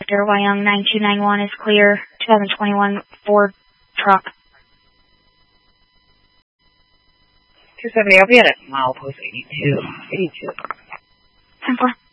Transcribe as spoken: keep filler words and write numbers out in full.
Victor, Wyong nine two nine one is clear. twenty twenty-one Ford truck. two seventy, I'll be at mile post eighty-two. eighty-two. ten four.